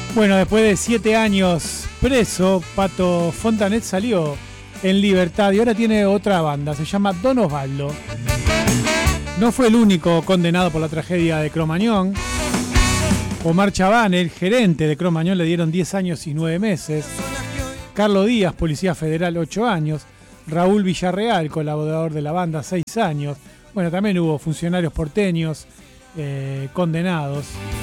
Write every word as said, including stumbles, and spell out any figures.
Bueno, después de siete años preso, Pato Fontanet salió en libertad y ahora tiene otra banda, se llama Don Osvaldo. No fue el único condenado por la tragedia de Cromañón. Omar Chabán, el gerente de Cromañón, le dieron diez años y nueve meses. Carlos Díaz, policía federal, ocho años. Raúl Villarreal, colaborador de la banda, seis años. Bueno, también hubo funcionarios porteños eh, condenados.